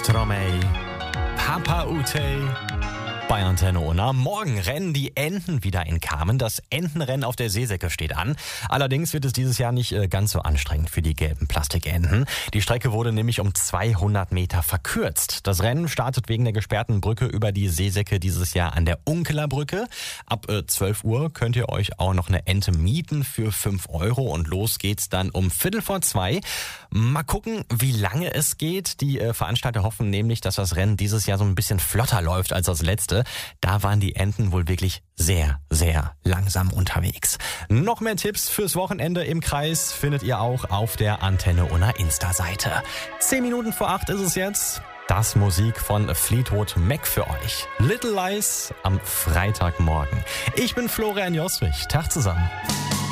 Stromae, Papa Ute bei Antenne Unna. Morgen rennen die Enten wieder in Kamen. Das Entenrennen auf der Seesäcke steht an. Allerdings wird es dieses Jahr nicht ganz so anstrengend für die gelben Plastikenten. Die Strecke wurde nämlich um 200 Meter verkürzt. Das Rennen startet wegen der gesperrten Brücke über die Seesäcke dieses Jahr an der Unkeler Brücke. Ab 12 Uhr könnt ihr euch auch noch eine Ente mieten für 5 Euro und los geht's dann um 1:45. Mal gucken, wie lange es geht. Die Veranstalter hoffen nämlich, dass das Rennen dieses Jahr so ein bisschen flotter läuft als das letzte. Da waren die Enten wohl wirklich sehr, sehr langsam unterwegs. Noch mehr Tipps fürs Wochenende im Kreis findet ihr auch auf der Antenne Unna Insta-Seite. 10 Minuten vor 8 ist es jetzt. Das Musik von Fleetwood Mac für euch. Little Lies am Freitagmorgen. Ich bin Florian Joswig. Tag zusammen.